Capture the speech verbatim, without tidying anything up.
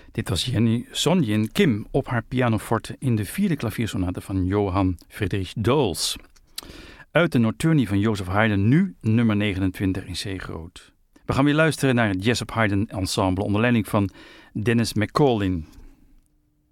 Dit was Jenny Sonjin Kim op haar pianoforte in de vierde klaviersonate van Johann Friedrich Doels. Uit de Nocturni van Joseph Haydn, nu nummer negenentwintig in C groot. We gaan weer luisteren naar het Jessup Haydn Ensemble onder leiding van Dennis McCaulin.